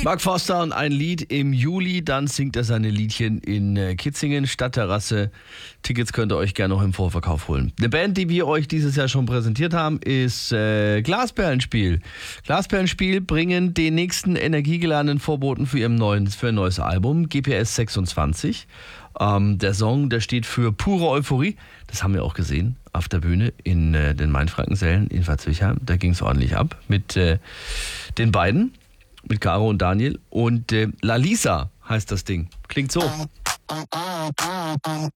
Mark Forster und ein Lied im Juli, dann singt er seine Liedchen in Kitzingen, Stadtterrasse. Tickets könnt ihr euch gerne noch im Vorverkauf holen. Eine Band, die wir euch dieses Jahr schon präsentiert haben, ist Glasperlenspiel. Glasperlenspiel bringen den nächsten energiegeladenen Vorboten für ein neues Album, GPS 26. Der Song, der steht für pure Euphorie. Das haben wir auch gesehen auf der Bühne in den Mainfrankensälen in Verzwichheim. Da ging es ordentlich ab mit den beiden. Mit Caro und Daniel. Und La Lisa heißt das Ding. Klingt so.